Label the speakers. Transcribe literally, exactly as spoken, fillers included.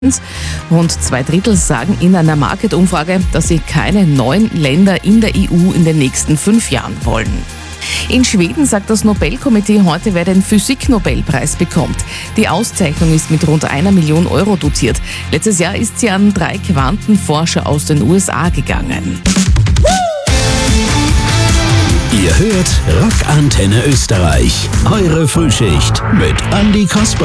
Speaker 1: Rund zwei Drittel sagen in einer Market-Umfrage, dass sie keine neuen Länder in der E U in den nächsten fünf Jahren wollen. In Schweden sagt das Nobelkomitee heute, wer den Physik-Nobelpreis bekommt. Die Auszeichnung ist mit rund einer Million Euro dotiert. Letztes Jahr ist sie an drei Quantenforscher aus den U S A gegangen.
Speaker 2: Ihr hört Rockantenne Österreich. Eure Frühschicht mit Andi Kasper.